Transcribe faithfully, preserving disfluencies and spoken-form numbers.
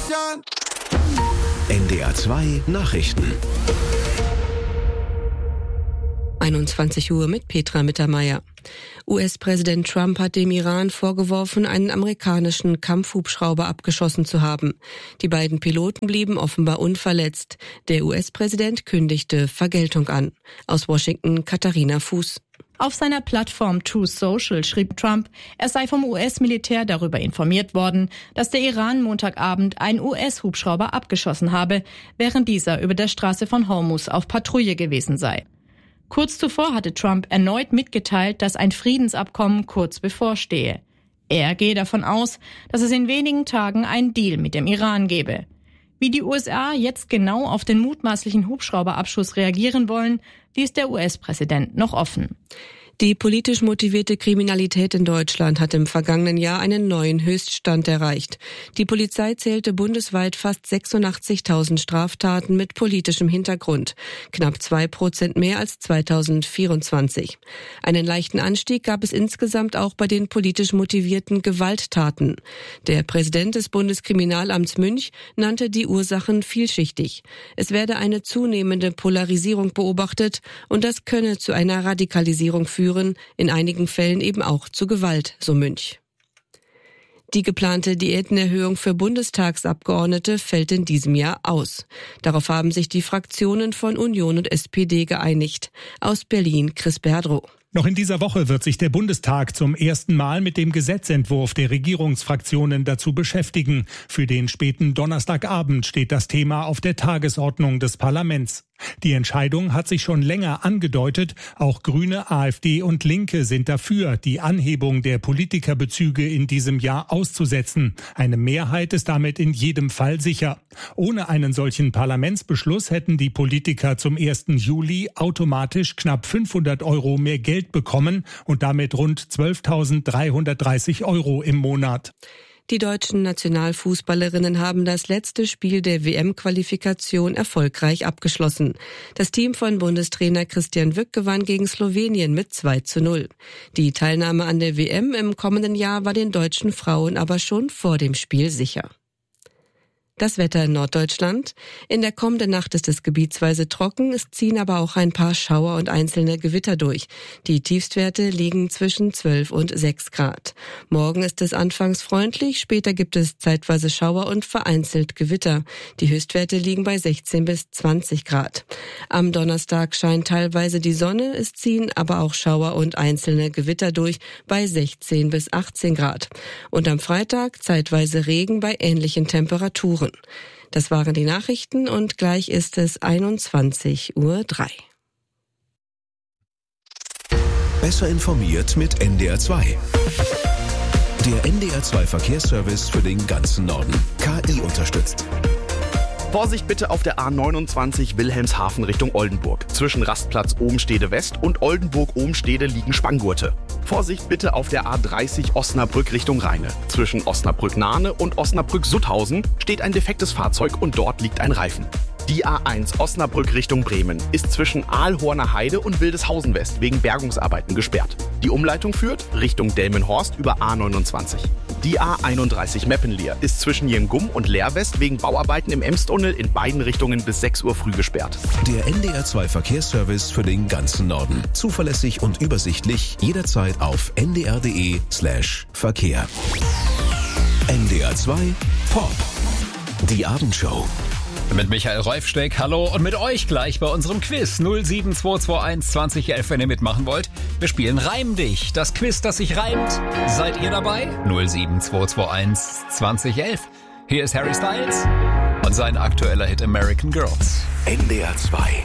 N D R zwei Nachrichten. einundzwanzig Uhr mit Petra Mittermeier. U S-Präsident Trump hat dem Iran vorgeworfen, einen amerikanischen Kampfhubschrauber abgeschossen zu haben. Die beiden Piloten blieben offenbar unverletzt. Der U S-Präsident kündigte Vergeltung an. Aus Washington Katharina Fuß. Auf seiner Plattform Truth Social schrieb Trump, er sei vom U S-Militär darüber informiert worden, dass der Iran Montagabend einen U S-Hubschrauber abgeschossen habe, während dieser über der Straße von Hormuz auf Patrouille gewesen sei. Kurz zuvor hatte Trump erneut mitgeteilt, dass ein Friedensabkommen kurz bevorstehe. Er gehe davon aus, dass es in wenigen Tagen einen Deal mit dem Iran gebe. Wie die U S A jetzt genau auf den mutmaßlichen Hubschrauberabschuss reagieren wollen, ließ der U S-Präsident noch offen. Die politisch motivierte Kriminalität in Deutschland hat im vergangenen Jahr einen neuen Höchststand erreicht. Die Polizei zählte bundesweit fast sechsundachtzigtausend Straftaten mit politischem Hintergrund, knapp zwei Prozent mehr als zweitausendvierundzwanzig. Einen leichten Anstieg gab es insgesamt auch bei den politisch motivierten Gewalttaten. Der Präsident des Bundeskriminalamts Münch nannte die Ursachen vielschichtig. Es werde eine zunehmende Polarisierung beobachtet und das könne zu einer Radikalisierung führen. In einigen Fällen eben auch zu Gewalt, so Münch. Die geplante Diätenerhöhung für Bundestagsabgeordnete fällt in diesem Jahr aus. Darauf haben sich die Fraktionen von Union und S P D geeinigt. Aus Berlin Chris Berdrow. Noch in dieser Woche wird sich der Bundestag zum ersten Mal mit dem Gesetzentwurf der Regierungsfraktionen dazu beschäftigen. Für den späten Donnerstagabend steht das Thema auf der Tagesordnung des Parlaments. Die Entscheidung hat sich schon länger angedeutet. Auch Grüne, AfD und Linke sind dafür, die Anhebung der Politikerbezüge in diesem Jahr auszusetzen. Eine Mehrheit ist damit in jedem Fall sicher. Ohne einen solchen Parlamentsbeschluss hätten die Politiker zum ersten Juli automatisch knapp fünfhundert Euro mehr Geld bekommen und damit rund zwölftausenddreihundertdreißig Euro im Monat. Die deutschen Nationalfußballerinnen haben das letzte Spiel der W M-Qualifikation erfolgreich abgeschlossen. Das Team von Bundestrainer Christian Wück gewann gegen Slowenien mit zwei zu null. Die Teilnahme an der W M im kommenden Jahr war den deutschen Frauen aber schon vor dem Spiel sicher. Das Wetter in Norddeutschland. In der kommenden Nacht ist es gebietsweise trocken, es ziehen aber auch ein paar Schauer und einzelne Gewitter durch. Die Tiefstwerte liegen zwischen zwölf und sechs Grad. Morgen ist es anfangs freundlich, später gibt es zeitweise Schauer und vereinzelt Gewitter. Die Höchstwerte liegen bei sechzehn bis zwanzig Grad. Am Donnerstag scheint teilweise die Sonne, es ziehen aber auch Schauer und einzelne Gewitter durch bei sechzehn bis achtzehn Grad. Und am Freitag zeitweise Regen bei ähnlichen Temperaturen. Das waren die Nachrichten und gleich ist es einundzwanzig Uhr drei. Besser informiert mit N D R zwei. Der N D R zwei Verkehrsservice für den ganzen Norden. K I unterstützt. Vorsicht bitte auf der A neunundzwanzig Wilhelmshaven Richtung Oldenburg. Zwischen Rastplatz Obenstede West und Oldenburg-Obenstede liegen Spanngurte. Vorsicht bitte auf der A dreißig Osnabrück Richtung Rheine. Zwischen Osnabrück-Nahne und Osnabrück-Sutthausen steht ein defektes Fahrzeug und dort liegt ein Reifen. Die A eins Osnabrück Richtung Bremen ist zwischen Aalhorner Heide und Wildeshausen West wegen Bergungsarbeiten gesperrt. Die Umleitung führt Richtung Delmenhorst über A neunundzwanzig. Die A einunddreißig Meppenleer ist zwischen Jengum und Leer West wegen Bauarbeiten im Emstunnel in beiden Richtungen bis sechs Uhr früh gesperrt. Der N D R zwei Verkehrsservice für den ganzen Norden. Zuverlässig und übersichtlich, jederzeit auf n d r punkt d e slash Verkehr. N D R zwei Pop. Die Abendshow. Mit Michael Reufsteck, hallo, und mit euch gleich bei unserem Quiz null sieben zwei zwei eins zwanzig elf, wenn ihr mitmachen wollt. Wir spielen Reim dich, das Quiz, das sich reimt. Seid ihr dabei? null sieben zwei zwei eins zwanzig elf. Hier ist Harry Styles und sein aktueller Hit American Girls. N D R zwei.